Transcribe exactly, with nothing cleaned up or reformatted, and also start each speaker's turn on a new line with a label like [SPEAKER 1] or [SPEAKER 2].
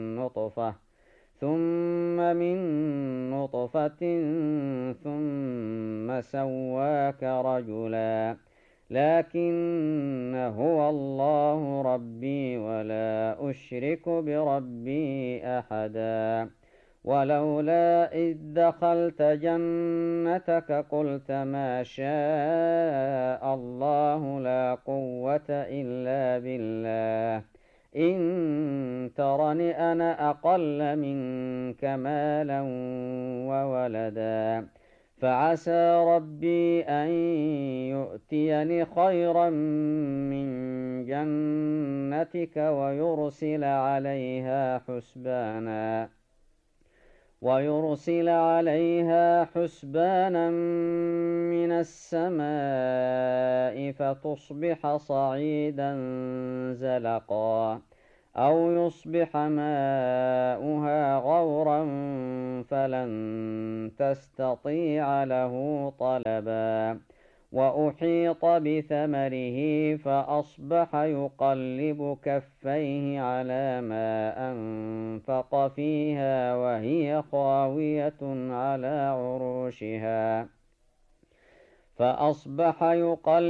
[SPEAKER 1] نطفة ثم من نطفة ثم سواك رجلا لكن هو الله ربي ولا أشرك بربي أحدا ولولا إذ دخلت جنتك قلت ما شاء الله لا قوة إلا بالله إن ترني أنا أقل منك مالا وولدا فعسى ربي أن يؤتيني خيرا من جنتك ويرسل عليها حسبانا ويرسل عليها حسبانا من السماء فتصبح صعيدا زلقا أو يصبح ماؤها غورا فلن تستطيع له طلبا وأحيط بثمره فأصبح يقلب كفيه على ما أنفق فيها وهي خاوية على عروشها فأصبح يقلب